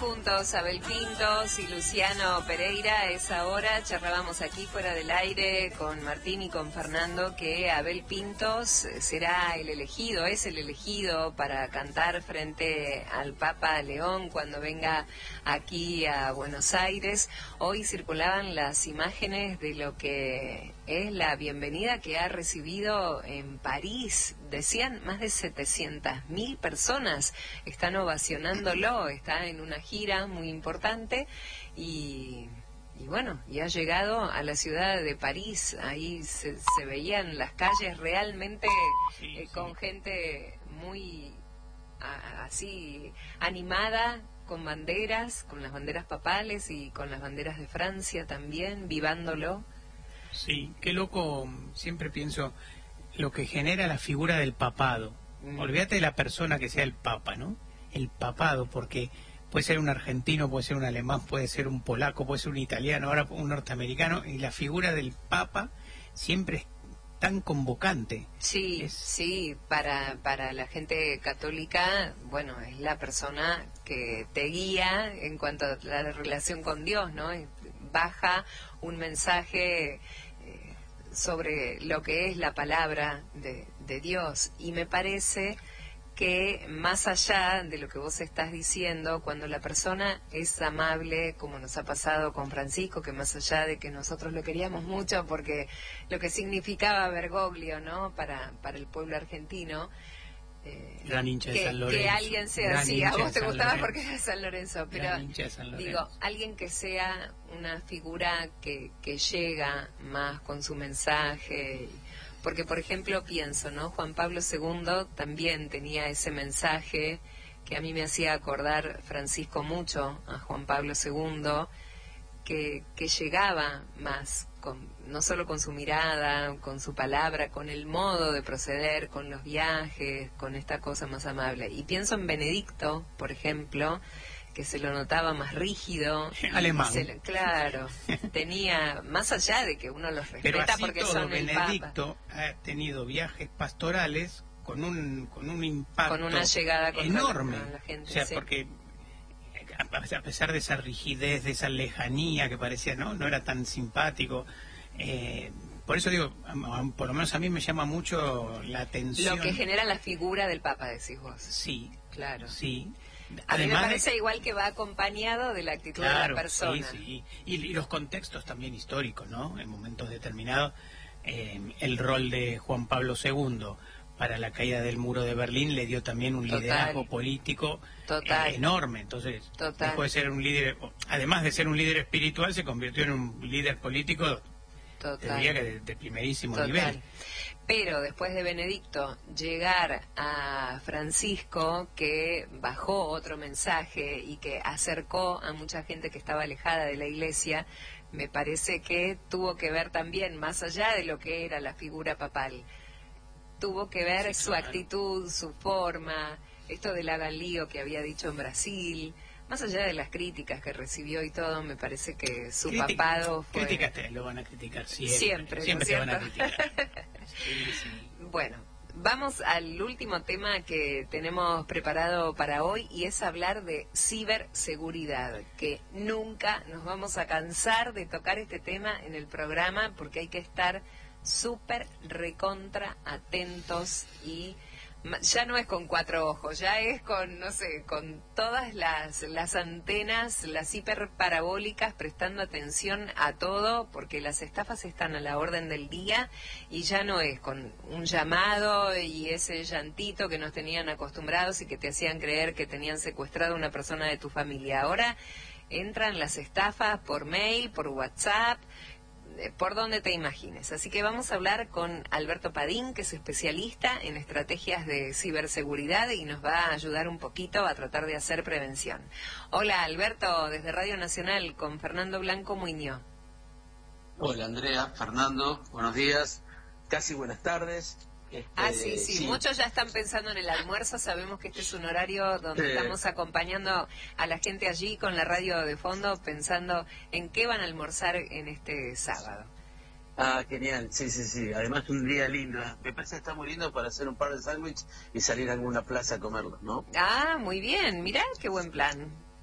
juntos, Abel Pintos y Luciano Pereira. A esa hora charlábamos aquí fuera del aire con Martín y con Fernando que Abel Pintos será el elegido, es el elegido para cantar frente al Papa León cuando venga aquí a Buenos Aires. Hoy circulaban las imágenes de lo que es la bienvenida que ha recibido en París. Decían más de 700.000 personas están ovacionándolo, está en una gira muy importante y bueno, y ha llegado a la ciudad de París. Ahí se veían las calles realmente con gente muy así animada, con banderas, con las banderas papales y con las banderas de Francia también, vivándolo. Sí, qué loco, siempre pienso lo que genera la figura del papado. Olvídate de la persona que sea el papa, ¿no? El papado, porque puede ser un argentino, puede ser un alemán, puede ser un polaco, puede ser un italiano, ahora un norteamericano, y la figura del papa siempre es tan convocante. Sí, sí, para la gente católica, bueno, es la persona que te guía en cuanto a la relación con Dios, ¿no? Baja un mensaje sobre lo que es la palabra de Dios, y me parece que más allá de lo que vos estás diciendo, cuando la persona es amable, como nos ha pasado con Francisco, que más allá de que nosotros lo queríamos mucho porque lo que significaba Bergoglio, ¿no?, para el pueblo argentino, gran hincha de San Lorenzo, que alguien sea así, a vos te gustaba porque era de San Lorenzo, pero digo, alguien que sea una figura que llega más con su mensaje. Porque, por ejemplo, pienso, ¿no? Juan Pablo II también tenía ese mensaje que a mí me hacía acordar Francisco mucho a Juan Pablo II, que llegaba más, no solo con su mirada, con su palabra, con el modo de proceder, con los viajes, con esta cosa más amable. Y pienso en Benedicto, por ejemplo, que se lo notaba más rígido. Alemán. Claro, tenía, más allá de que uno los respeta porque todo, son el Benedicto Papa. ha tenido viajes pastorales con un impacto con una llegada enorme. Con la gente, o sea, sí. Porque a pesar de esa rigidez, de esa lejanía que parecía, no era tan simpático. Por eso digo, por lo menos a mí me llama mucho la atención. Lo que genera la figura del Papa, decís vos. Sí, claro. Sí. A mí me parece igual que va acompañado de la actitud de la persona. Sí. Y los contextos también históricos, ¿no? En momentos determinados, el rol de Juan Pablo II para la caída del muro de Berlín le dio también un liderazgo político enorme. Entonces, dejó de ser un líder, además de ser un líder espiritual, se convirtió en un líder político, diría que de primerísimo nivel. Pero después de Benedicto llegar a Francisco, que bajó otro mensaje y que acercó a mucha gente que estaba alejada de la iglesia, me parece que tuvo que ver también, más allá de lo que era la figura papal, tuvo que ver su actitud, su forma, esto del hagan lío que había dicho en Brasil. Más allá de las críticas que recibió y todo, me parece que su papado fue... Críticas lo van a criticar siempre. Siempre te van a criticar. Bueno, vamos al último tema que tenemos preparado para hoy, y es hablar de ciberseguridad, que nunca nos vamos a cansar de tocar este tema en el programa, porque hay que estar súper recontra atentos, y ya no es con 4 ojos, ya es con, no sé, con todas las antenas, las hiperparabólicas, prestando atención a todo, porque las estafas están a la orden del día, y ya no es con un llamado y ese llantito que nos tenían acostumbrados y que te hacían creer que tenían secuestrado a una persona de tu familia. Ahora entran las estafas por mail, por WhatsApp, por donde te imagines. Así que vamos a hablar con Alberto Padín, que es especialista en estrategias de ciberseguridad y nos va a ayudar un poquito a tratar de hacer prevención. Hola, Alberto, desde Radio Nacional, con Fernando Blanco Muñoz. Hola, Andrea, Fernando, buenos días, casi buenas tardes. Sí, muchos ya están pensando en el almuerzo. Sabemos que este es un horario donde estamos acompañando a la gente allí con la radio de fondo, pensando en qué van a almorzar en este sábado. Genial, sí. Además, un día lindo. Me parece que está muy lindo para hacer un par de sándwiches y salir a alguna plaza a comerlos, ¿no? Muy bien, mirá qué buen plan.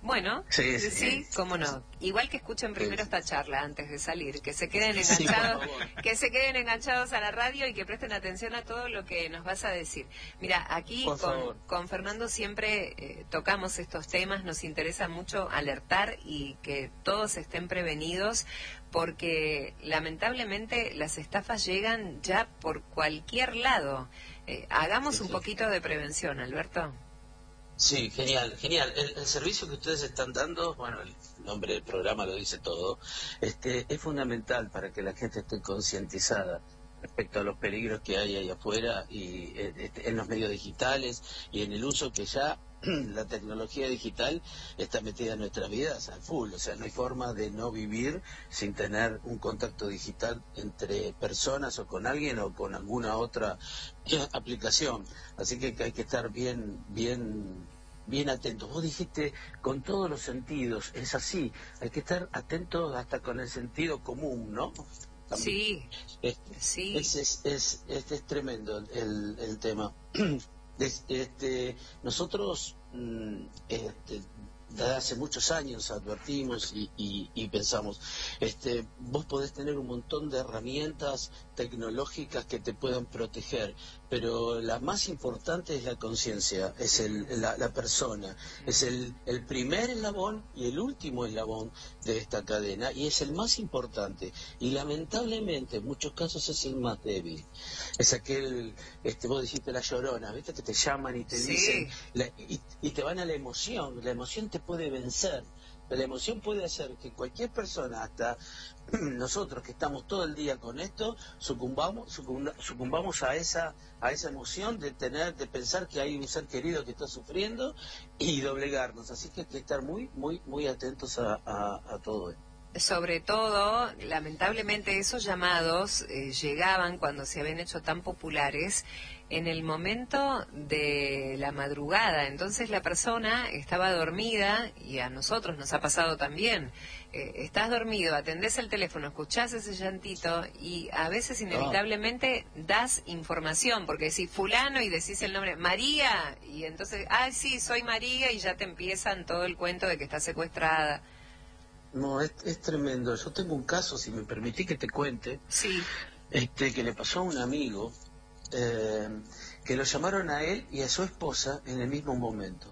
Bueno, sí, cómo no. Igual que escuchen primero esta charla antes de salir, que se queden enganchados, a la radio y que presten atención a todo lo que nos vas a decir. Mira, aquí con Fernando siempre tocamos estos temas, nos interesa mucho alertar y que todos estén prevenidos, porque lamentablemente las estafas llegan ya por cualquier lado. Hagamos un poquito de prevención, Alberto. Sí, genial, genial. El servicio que ustedes están dando, bueno, el nombre del programa lo dice todo, es fundamental para que la gente esté concientizada respecto a los peligros que hay ahí afuera y en los medios digitales y en el uso que ya la tecnología digital está metida en nuestras vidas al full. O sea, no hay forma de no vivir sin tener un contacto digital entre personas o con alguien o con alguna otra aplicación. Así que hay que estar bien atentos. Vos dijiste con todos los sentidos, es así, hay que estar atentos hasta con el sentido común, ¿no? También. Sí. Es tremendo el tema. Nosotros desde hace muchos años advertimos y pensamos, vos podés tener un montón de herramientas tecnológicas que te puedan proteger, pero la más importante es la conciencia, es la persona, es el primer eslabón y el último eslabón de esta cadena, y es el más importante, y lamentablemente en muchos casos es el más débil. Es aquel, vos dijiste la llorona, ¿viste? Que te llaman y te dicen, y te van a la emoción te puede vencer. La emoción puede hacer que cualquier persona, hasta nosotros que estamos todo el día con esto, sucumbamos a esa emoción de pensar que hay un ser querido que está sufriendo y doblegarnos. Así que hay que estar muy atentos a todo esto. Sobre todo, lamentablemente, esos llamados llegaban cuando se habían hecho tan populares en el momento de la madrugada. Entonces la persona estaba dormida, y a nosotros nos ha pasado también. Estás dormido, atendés el teléfono, escuchás ese llantito y a veces inevitablemente das información, porque decís fulano y decís el nombre María, y entonces, sí, soy María, y ya te empiezan todo el cuento de que está secuestrada. No, es tremendo. Yo tengo un caso, si me permití que te cuente, sí. Que le pasó a un amigo, que lo llamaron a él y a su esposa en el mismo momento.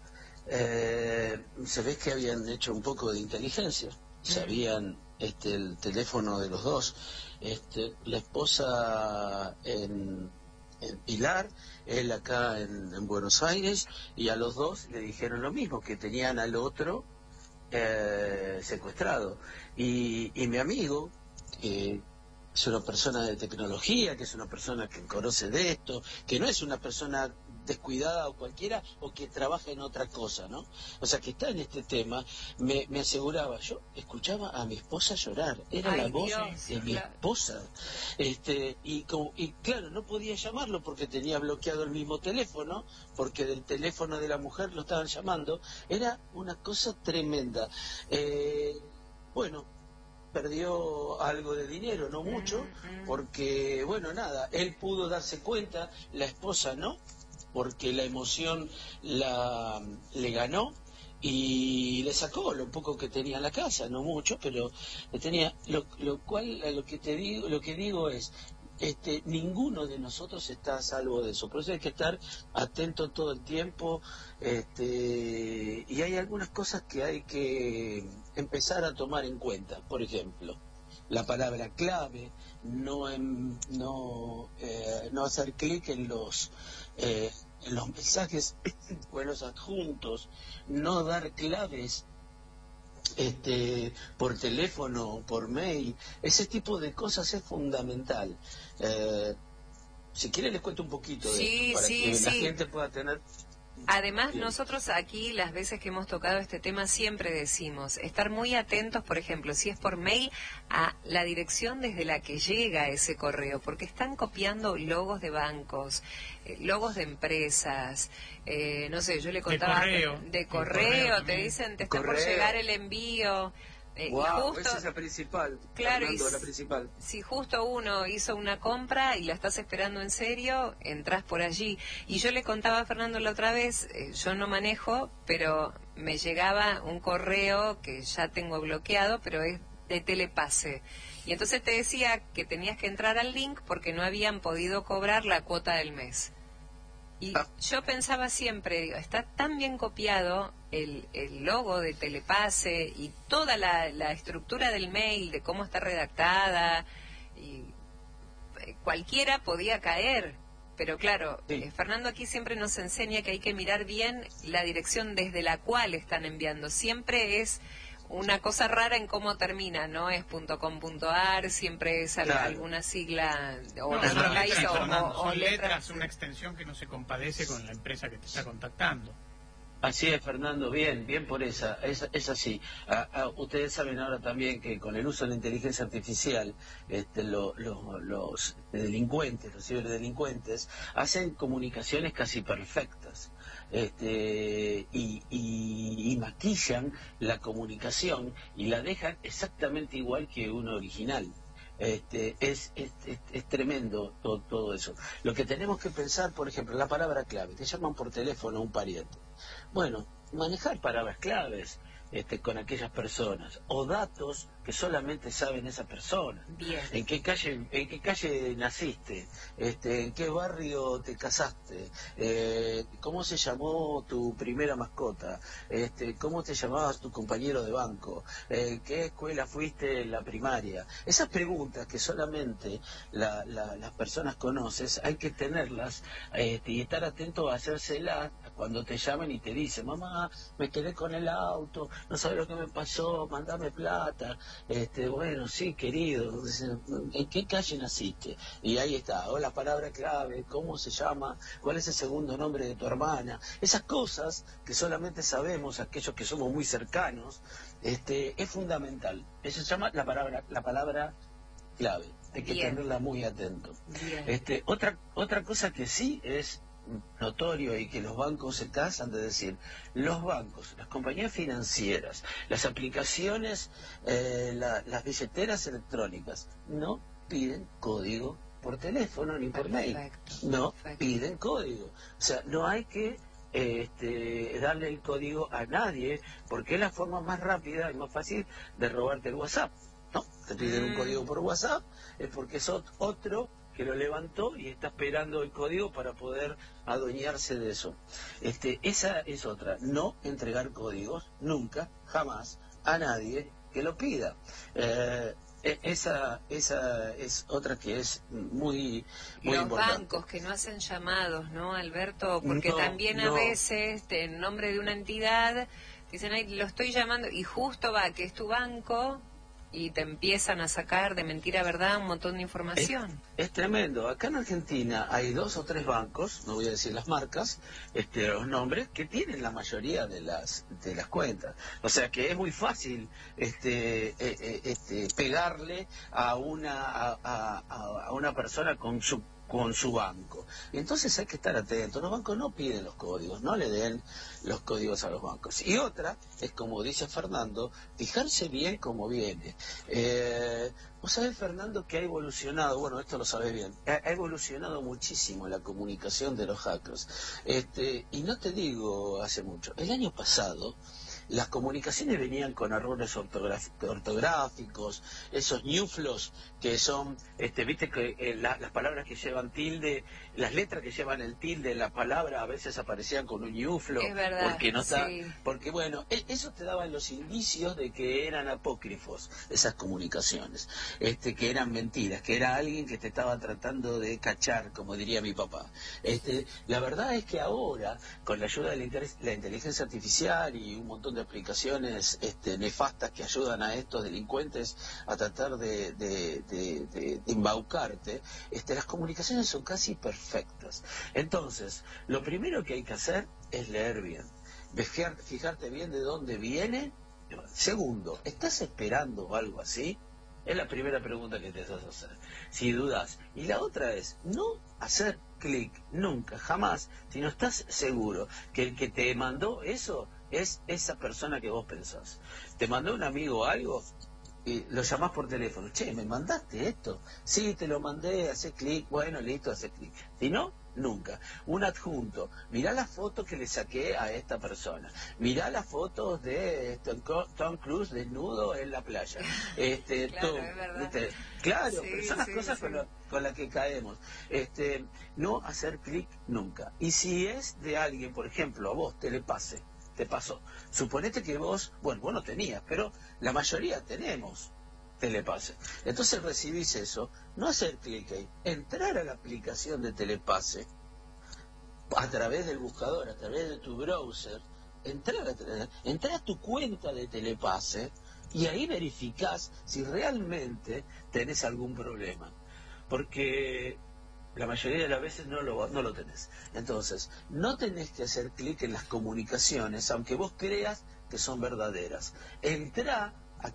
Se ve que habían hecho un poco de inteligencia, sabían el teléfono de los dos, la esposa en Pilar, él acá en Buenos Aires, y a los dos le dijeron lo mismo, que tenían al otro secuestrado. Y mi amigo, que es una persona de tecnología, que es una persona que conoce de esto, que no es una persona descuidada o cualquiera, o que trabaja en otra cosa, ¿no? O sea, que está en este tema, me aseguraba, yo escuchaba a mi esposa llorar, era la voz de mi esposa, y claro, no podía llamarlo porque tenía bloqueado el mismo teléfono, porque del teléfono de la mujer lo estaban llamando. Era una cosa tremenda. Bueno, perdió algo de dinero, no mucho, porque, bueno, nada, él pudo darse cuenta, la esposa no, porque la emoción le ganó y le sacó lo poco que tenía en la casa, no mucho, pero le tenía, lo que digo es, ninguno de nosotros está a salvo de eso, por eso hay que estar atento todo el tiempo, y hay algunas cosas que hay que empezar a tomar en cuenta. Por ejemplo, la palabra clave, no hacer clic en los mensajes o en los adjuntos, no dar claves por teléfono, por mail. Ese tipo de cosas es fundamental. Si quieren les cuento un poquito de esto, para que la gente pueda tener. Además, nosotros aquí, las veces que hemos tocado este tema, siempre decimos estar muy atentos, por ejemplo, si es por mail, a la dirección desde la que llega ese correo, porque están copiando logos de bancos, logos de empresas, no sé, yo le contaba de correo, te dicen, te está por llegar el envío. Wow, esa es la principal. Claro, la principal. Si justo uno hizo una compra y la estás esperando en serio, entras por allí. Y yo le contaba a Fernando la otra vez, yo no manejo, pero me llegaba un correo que ya tengo bloqueado, pero es de Telepase. Y entonces te decía que tenías que entrar al link porque no habían podido cobrar la cuota del mes. Y yo pensaba siempre, digo, está tan bien copiado el logo de Telepase y toda la estructura del mail, de cómo está redactada, y cualquiera podía caer. Pero claro, Sí. Fernando aquí siempre nos enseña que hay que mirar bien la dirección desde la cual están enviando. Siempre es una cosa rara en cómo termina, no es .com.ar, siempre es Claro. alguna sigla o No, de son otro país letras, Fernando, o son letras, letras. una extensión que no se compadece con la empresa que te está contactando. Así es, Fernando, bien por esa, es así. Ustedes saben ahora también que con el uso de la inteligencia artificial, los delincuentes, los ciberdelincuentes, hacen comunicaciones casi perfectas. Y maquillan la comunicación y la dejan exactamente igual que uno original. Es tremendo todo eso. Lo que tenemos que pensar, por ejemplo, la palabra clave. Te llaman por teléfono a un pariente. Bueno, manejar palabras claves con aquellas personas o datos que solamente saben esa persona. Bien. ¿En qué calle naciste? ¿En qué barrio te casaste? ¿Cómo se llamó tu primera mascota? ¿Cómo te llamabas tu compañero de banco? ¿Qué escuela fuiste en la primaria? Esas preguntas que solamente las personas conoces, hay que tenerlas y estar atento a hacérselas cuando te llamen y te dicen: mamá, me quedé con el auto, no sabes lo que me pasó, mandame plata. Bueno, sí, querido, ¿en qué calle naciste? Y ahí está, o la palabra clave, cómo se llama, cuál es el segundo nombre de tu hermana. Esas cosas que solamente sabemos aquellos que somos muy cercanos, es fundamental. Eso se llama la palabra clave. Hay que Bien. tenerla muy atento. Bien. Otra cosa que sí es notorio y que los bancos se cansan de decir: los bancos, las compañías financieras, las aplicaciones, las billeteras electrónicas no piden código por teléfono ni por mail, no piden código. O sea, no hay que darle el código a nadie, porque es la forma más rápida y más fácil de robarte el WhatsApp. No, te piden un código por WhatsApp, es porque es otro que lo levantó y está esperando el código para poder adueñarse de eso. Esa es otra, no entregar códigos nunca, jamás, a nadie que lo pida. Esa es otra que es muy Los importante. bancos que no hacen llamados, ¿no, Alberto? Porque No, también a veces, en nombre de una entidad, dicen: ay, lo estoy llamando, y justo va que es tu banco, y te empiezan a sacar de mentira verdad un montón de información. Es tremendo. Acá en Argentina hay 2 o 3 bancos, no voy a decir las marcas, los nombres, que tienen la mayoría de las cuentas. O sea que es muy fácil pegarle a una persona con su banco. Y entonces hay que estar atentos. Los bancos no piden los códigos, no le den los códigos a los bancos. Y otra es, como dice Fernando, fijarse bien cómo viene. Vos sabés, Fernando, que ha evolucionado, bueno, esto lo sabés bien, ha evolucionado muchísimo la comunicación de los hackers. Y no te digo hace mucho. El año pasado las comunicaciones venían con errores ortográficos, esos ñuflos que son, viste que las palabras que llevan tilde, las letras que llevan el tilde en la palabra a veces aparecían con un ñuflo. Es verdad, porque no está, sí. porque bueno, eso te daban los indicios de que eran apócrifos esas comunicaciones, que eran mentiras, que era alguien que te estaba tratando de cachar, como diría mi papá. La verdad es que ahora, con la ayuda de la inteligencia artificial y un montón de aplicaciones nefastas que ayudan a estos delincuentes a tratar de embaucarte, las comunicaciones son casi perfectas. Entonces, lo primero que hay que hacer es leer bien, fijarte bien de dónde viene. Segundo, ¿estás esperando algo así? Es la primera pregunta que te vas a hacer, si dudas. Y la otra es, no hacer clic nunca, jamás, si no estás seguro que el que te mandó eso es esa persona que vos pensás. Te mandó un amigo algo y lo llamás por teléfono: che, ¿me mandaste esto? Sí, te lo mandé, hace clic. Bueno, listo, hace clic. Si no, nunca. Un adjunto, mirá la foto que le saqué a esta persona, mirá las fotos de Tom Cruise desnudo en la playa. Claro, es verdad. Claro, Sí, pero son las cosas sí. con las que caemos. No hacer clic nunca. Y si es de alguien, por ejemplo, a vos te pasó. Suponete que vos no tenías, pero la mayoría tenemos Telepase. Entonces recibís eso, no hacer clic ahí, entrar a la aplicación de Telepase a través del buscador, a través de tu browser, entrar a tu cuenta de Telepase y ahí verificás si realmente tenés algún problema. Porque la mayoría de las veces no lo tenés. Entonces, no tenés que hacer clic en las comunicaciones, aunque vos creas que son verdaderas. Entrá a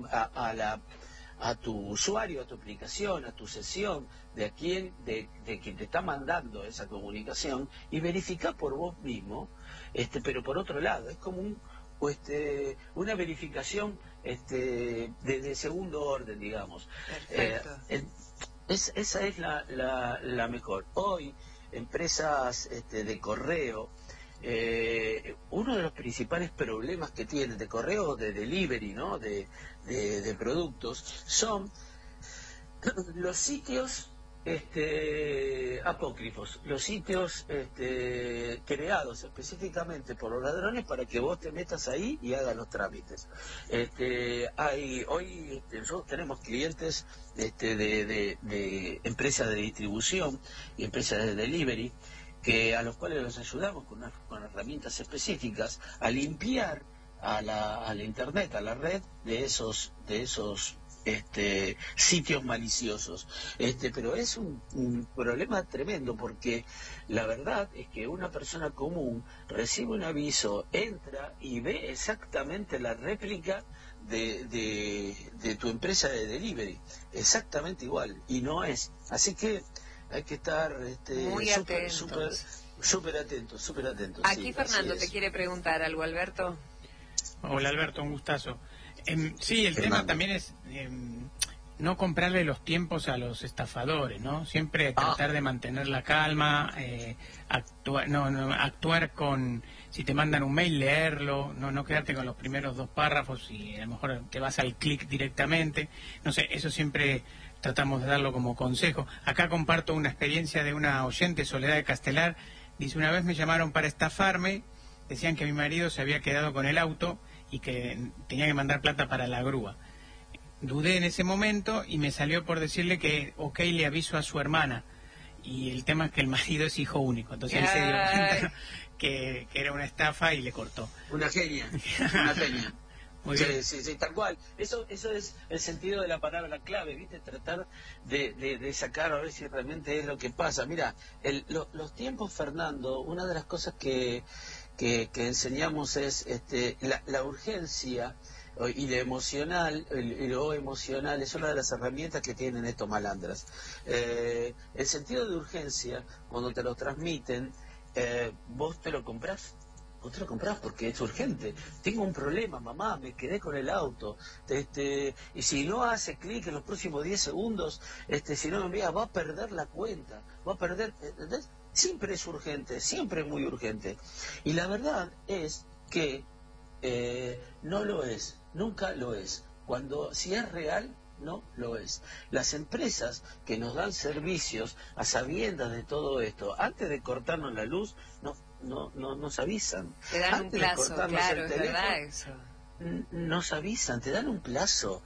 tu usuario, a tu aplicación, a tu sesión, de quien te está mandando esa comunicación, y verificá por vos mismo, pero por otro lado, es como una verificación de segundo orden, digamos. Perfecto. Esa es la mejor. Hoy, empresas de correo, uno de los principales problemas que tienen de correo, de delivery, ¿no? de productos, son los sitios apócrifos, los sitios creados específicamente por los ladrones para que vos te metas ahí y hagas los trámites. Hoy nosotros tenemos clientes de empresas de distribución y empresas de delivery, a los cuales los ayudamos con herramientas específicas a limpiar a la internet, a la red de esos sitios maliciosos. Pero es un problema tremendo, porque la verdad es que una persona común recibe un aviso, entra y ve exactamente la réplica de tu empresa de delivery, exactamente igual, y no es. Así que hay que estar muy atentos. Súper atentos. Aquí Sí, Fernando te quiere preguntar algo, Alberto. Hola Alberto, un gustazo. Sí, el Fernando. tema también es no comprarle los tiempos a los estafadores, ¿no? Siempre tratar de mantener la calma, actuar con, si te mandan un mail, leerlo, no quedarte con los primeros 2 párrafos y a lo mejor te vas al clic directamente. No sé, eso siempre tratamos de darlo como consejo. Acá comparto una experiencia de una oyente, Soledad de Castelar. Dice, una vez me llamaron para estafarme, decían que mi marido se había quedado con el auto y que tenía que mandar plata para la grúa. Dudé en ese momento y me salió por decirle que ok, le aviso a su hermana. Y el tema es que el marido es hijo único. Entonces él se dio cuenta que era una estafa y le cortó. Una genia. Muy bien. Sí, tal cual. Eso es el sentido de la palabra clave, ¿viste? Tratar de sacar a ver si realmente es lo que pasa. Mira, los tiempos, Fernando, una de las cosas que enseñamos es la urgencia y lo emocional es una de las herramientas que tienen estos malandras. El sentido de urgencia, cuando te lo transmiten, vos te lo comprás porque es urgente. Tengo un problema, mamá, me quedé con el auto. Y si no hace clic en los próximos 10 segundos, si no me envía, va a perder la cuenta, va a perder. ¿Entendés? Siempre es urgente, siempre es muy urgente. Y la verdad es que no lo es, nunca lo es. Si es real, no lo es. Las empresas que nos dan servicios a sabiendas de todo esto, antes de cortarnos la luz, nos avisan. Te dan Antes un plazo, claro, es verdad eso. Nos avisan, te dan un plazo,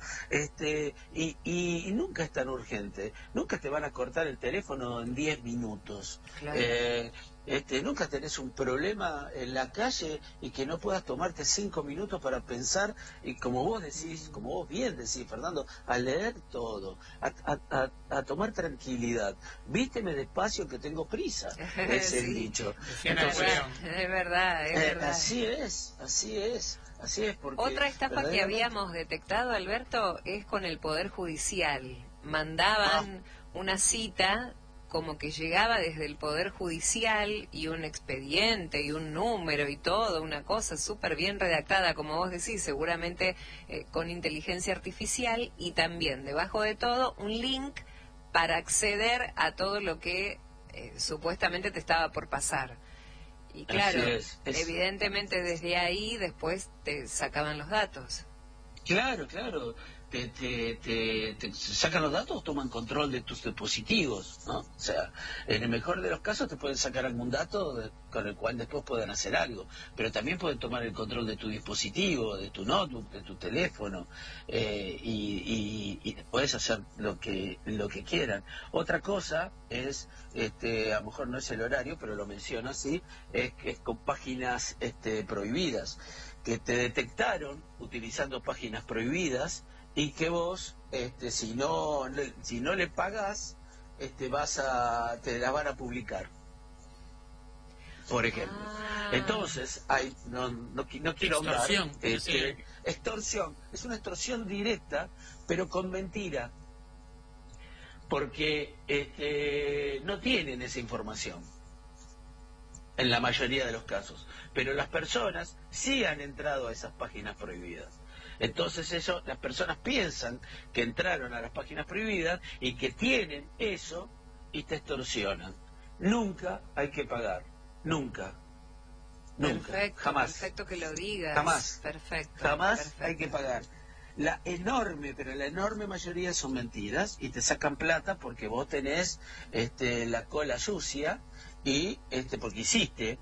y nunca es tan urgente. Nunca te van a cortar el teléfono en 10 minutos. Claro. Nunca tenés un problema en la calle y que no puedas tomarte 5 minutos para pensar, y como vos bien decís, Fernando, a leer todo, a tomar tranquilidad. Vísteme despacio que tengo prisa, es el dicho. Entonces, es verdad. Así es. Porque otra estafa que habíamos detectado, Alberto, es con el Poder Judicial. Mandaban una cita como que llegaba desde el Poder Judicial y un expediente y un número y todo, una cosa súper bien redactada, como vos decís, seguramente con inteligencia artificial, y también debajo de todo un link para acceder a todo lo que supuestamente te estaba por pasar. Y claro, evidentemente desde ahí después te sacaban los datos. Claro, claro. Te sacan los datos, toman control de tus dispositivos, ¿no? O sea, en el mejor de los casos te pueden sacar algún dato con el cual después pueden hacer algo, pero también pueden tomar el control de tu dispositivo, de tu notebook, de tu teléfono, y puedes hacer lo que quieran. Otra cosa es, a lo mejor no es el horario, pero lo menciono así, es con páginas prohibidas, que te detectaron utilizando páginas prohibidas, y que vos, si no le pagas, te las van a publicar, por ejemplo. Entonces, no quiero hablar. Extorsión, es una extorsión directa, pero con mentira, porque no tienen esa información en la mayoría de los casos, pero las personas sí han entrado a esas páginas prohibidas. Entonces las personas piensan que entraron a las páginas prohibidas y que tienen eso y te extorsionan. Nunca hay que pagar, nunca, perfecto, jamás. Perfecto que lo digas. Jamás, perfecto. Hay que pagar. La enorme mayoría son mentiras y te sacan plata porque vos tenés la cola sucia y porque hiciste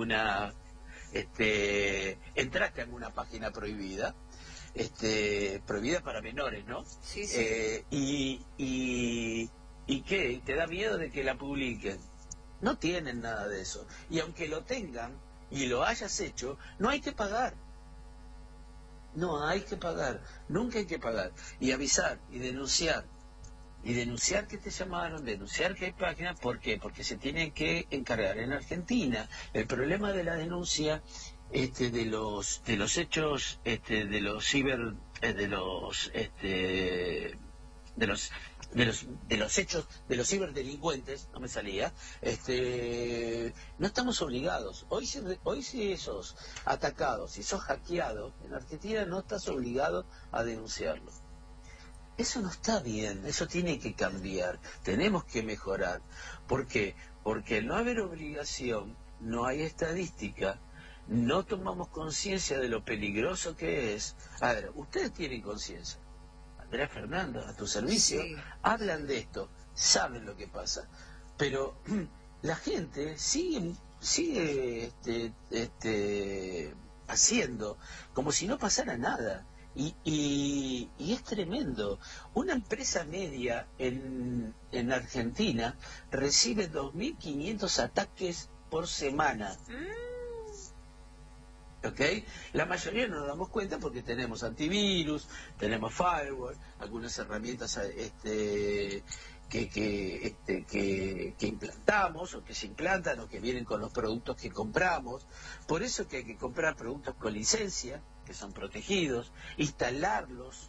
entraste a alguna página prohibida. Prohibida para menores, ¿no? Sí, sí. ¿Y qué? ¿Te da miedo de que la publiquen? No tienen nada de eso. Y aunque lo tengan y lo hayas hecho, no hay que pagar. No hay que pagar. Nunca hay que pagar. Y avisar y denunciar. Y denunciar que te llamaron, denunciar que hay páginas. ¿Por qué? Porque se tienen que encargar. En Argentina, el problema de la denuncia de los hechos de los hechos de los ciberdelincuentes, no me salía, no estamos obligados. Hoy si sos atacado, si sos hackeado en Argentina, no estás obligado a denunciarlo. Eso no está bien, eso tiene que cambiar, tenemos que mejorar. ¿Por qué? Porque al no haber obligación, no hay estadística, no tomamos conciencia de lo peligroso que es. A ver, ustedes tienen conciencia. Andrea, Fernando, a tu servicio, sí. Hablan de esto, saben lo que pasa, pero la gente sigue haciendo como si no pasara nada. Y es tremendo. Una empresa media en Argentina recibe 2.500 ataques por semana. ¿Ok? La mayoría no nos damos cuenta porque tenemos antivirus, tenemos firewall, algunas herramientas que implantamos o que se implantan o que vienen con los productos que compramos. Por eso que hay que comprar productos con licencia, que son protegidos, instalarlos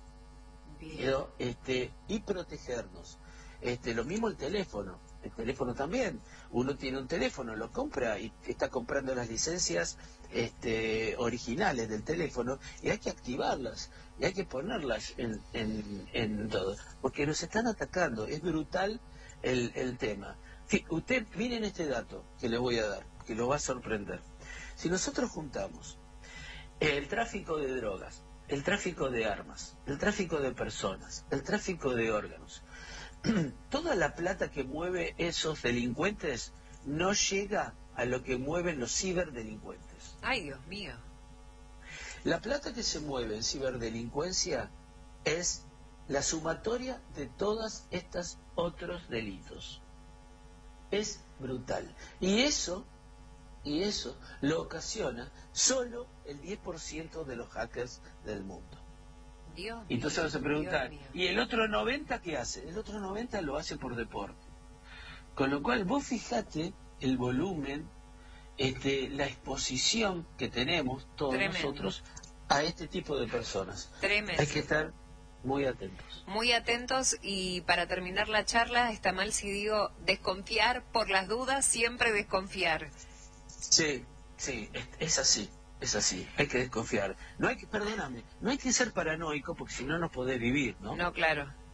y protegernos. Lo mismo el teléfono también. Uno tiene un teléfono, lo compra y está comprando las licencias originales del teléfono y hay que activarlas y hay que ponerlas en todo, porque nos están atacando. Es brutal el tema. Usted, miren este dato que le voy a dar, que lo va a sorprender. Si nosotros juntamos el tráfico de drogas, el tráfico de armas, el tráfico de personas, el tráfico de órganos, toda la plata que mueve esos delincuentes no llega a lo que mueven los ciberdelincuentes. Ay, Dios mío. La plata que se mueve en ciberdelincuencia es la sumatoria de todos estos otros delitos. Es brutal. Y eso lo ocasiona solo el 10% de los hackers del mundo. Dios y entonces mío, se preguntan, Dios mío. ¿y el otro 90 qué hace? El otro 90 lo hace por deporte. Con lo cual vos fijate el volumen, la exposición que tenemos todos Tremendo. nosotros a este tipo de personas. Tremendo. Hay que estar muy atentos. Muy atentos. Y para terminar la charla, está mal si digo desconfiar por las dudas, siempre desconfiar. Sí, es así. Es así, hay que desconfiar. No hay que, perdóname, no hay que ser paranoico porque si no, no podés vivir, ¿no? No, claro.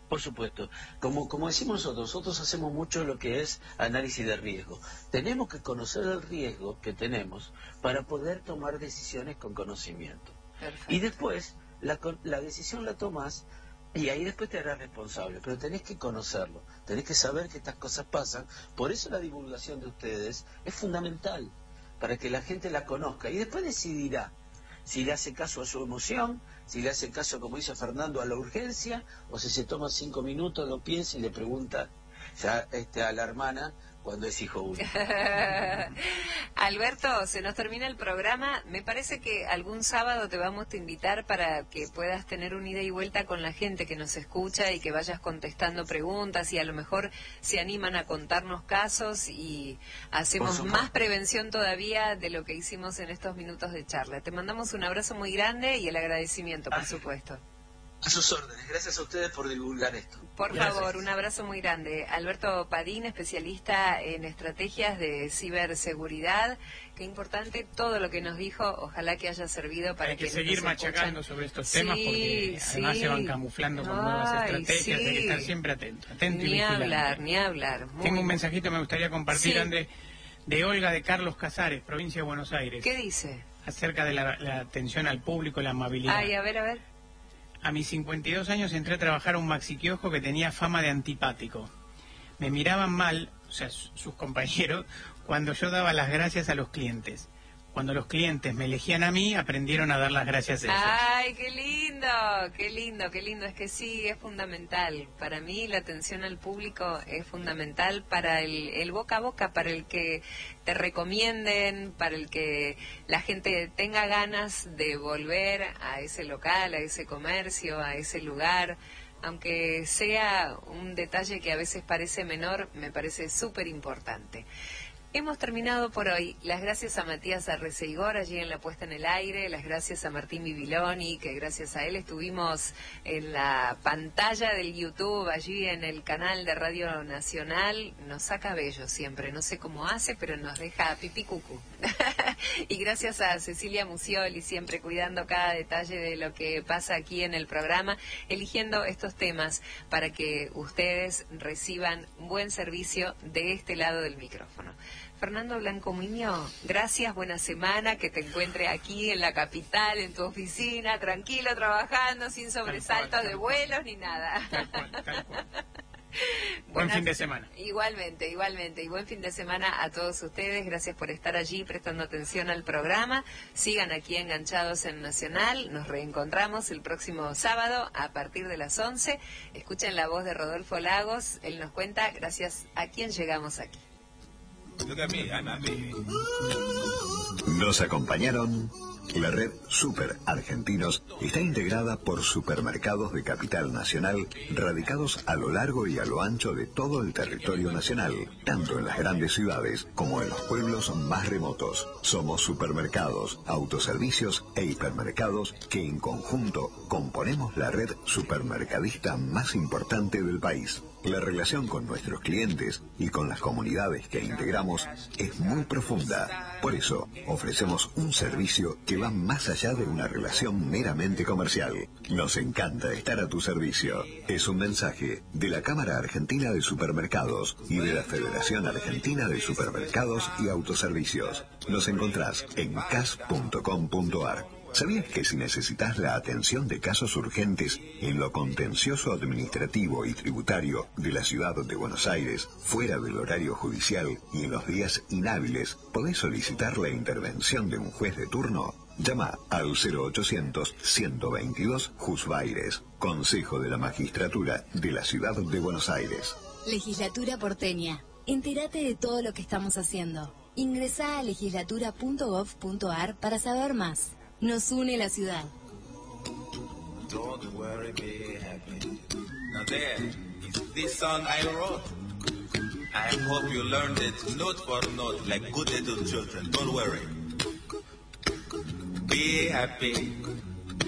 Por supuesto. Como decimos nosotros hacemos mucho lo que es análisis de riesgo. Tenemos que conocer el riesgo que tenemos para poder tomar decisiones con conocimiento. Perfecto. Y después, la decisión la tomas y ahí después te harás responsable. Pero tenés que conocerlo, tenés que saber que estas cosas pasan. Por eso la divulgación de ustedes es fundamental, para que la gente la conozca. Y después decidirá si le hace caso a su emoción, si le hace caso, como dice Fernando, a la urgencia, o si se toma 5 minutos, lo piensa y le pregunta ya a la hermana cuando es hijo único. Alberto, se nos termina el programa. Me parece que algún sábado te vamos a invitar para que puedas tener un ida y vuelta con la gente que nos escucha y que vayas contestando preguntas y a lo mejor se animan a contarnos casos y hacemos más prevención todavía de lo que hicimos en estos minutos de charla. Te mandamos un abrazo muy grande y el agradecimiento, por supuesto. A sus órdenes. Gracias a ustedes por divulgar esto. Por favor, un abrazo muy grande. Alberto Padín, especialista en estrategias de ciberseguridad. Qué importante todo lo que nos dijo. Ojalá que haya servido para que seguir machacando sobre estos temas, porque además se van camuflando con nuevas estrategias. Hay que estar siempre atento y vigilante. Ni hablar. Tengo un mensajito, me gustaría compartir, Ande, de Olga de Carlos Casares, provincia de Buenos Aires. ¿Qué dice? Acerca de la atención al público, la amabilidad. Ay, a ver. A mis 52 años entré a trabajar a un maxiquiosco que tenía fama de antipático. Me miraban mal, o sea, sus compañeros, cuando yo daba las gracias a los clientes. Cuando los clientes me elegían a mí, aprendieron a dar las gracias a ellos. ¡Ay, qué lindo! ¡Qué lindo, qué lindo! Es que sí, es fundamental. Para mí la atención al público es fundamental para el boca a boca, para el que te recomienden, para el que la gente tenga ganas de volver a ese local, a ese comercio, a ese lugar. Aunque sea un detalle que a veces parece menor, me parece súper importante. Hemos terminado por hoy. Las gracias a Matías Arreceigor allí en la puesta en el aire, las gracias a Martín Bibiloni, que gracias a él estuvimos en la pantalla del YouTube, allí en el canal de Radio Nacional. Nos saca bello siempre, no sé cómo hace, pero nos deja pipí cucú. Y gracias a Cecilia Musioli, siempre cuidando cada detalle de lo que pasa aquí en el programa, eligiendo estos temas para que ustedes reciban buen servicio de este lado del micrófono. Fernando Blanco Miño, gracias, buena semana, que te encuentre aquí en la capital, en tu oficina, tranquilo, trabajando, sin sobresaltos de vuelos ni nada. Tal cual. Buen fin de semana. Igualmente, y buen fin de semana a todos ustedes. Gracias por estar allí prestando atención al programa. Sigan aquí enganchados en Nacional. Nos reencontramos el próximo sábado a partir de las 11. Escuchen la voz de Rodolfo Lagos. Él nos cuenta gracias a quién llegamos aquí. Nos acompañaron. La red Super Argentinos está integrada por supermercados de capital nacional radicados a lo largo y a lo ancho de todo el territorio nacional, tanto en las grandes ciudades como en los pueblos más remotos. Somos supermercados, autoservicios e hipermercados que en conjunto componemos la red supermercadista más importante del país. La relación con nuestros clientes y con las comunidades que integramos es muy profunda. Por eso, ofrecemos un servicio que va más allá de una relación meramente comercial. Nos encanta estar a tu servicio. Es un mensaje de la Cámara Argentina de Supermercados y de la Federación Argentina de Supermercados y Autoservicios. Nos encontrás en cas.com.ar. ¿Sabías que si necesitas la atención de casos urgentes en lo contencioso administrativo y tributario de la ciudad de Buenos Aires, fuera del horario judicial y en los días inhábiles, podés solicitar la intervención de un juez de turno? Llama al 0800-122 Jusbaires, Consejo de la Magistratura de la Ciudad de Buenos Aires. Legislatura porteña. Entérate de todo lo que estamos haciendo. Ingresá a legislatura.gov.ar para saber más. Nos une la ciudad. Don't worry, be happy. Now there is this song I wrote. I hope you learned it note for note like good little children. Don't worry. Be happy.